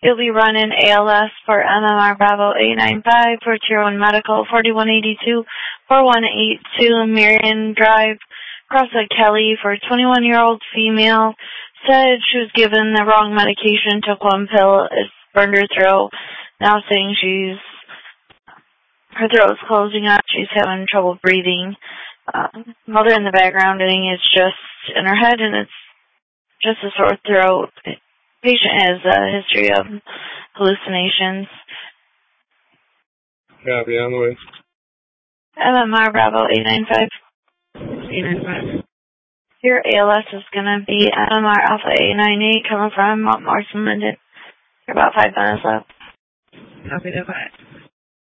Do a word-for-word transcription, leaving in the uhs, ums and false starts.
You'll be running A L S for M M R Bravo eight nine five for Tier one Medical, forty-one eighty-two, forty-one eighty-two Marion Drive, Crossett Kelly for twenty-one-year-old female. Said she was given the wrong medication, took one pill, it's burned her throat. Now saying she's, her throat is closing up, she's having trouble breathing. Uh, mother in the background, and it's just in her head, and it's just a sore throat. Patient has a history of hallucinations. Copy, on the way. M M R Bravo eight nine five. eight nine five. Your A L S is going to be M M R Alpha eight nine eight coming from Mount Morrison, Linden. You're about five minutes left. Copy that.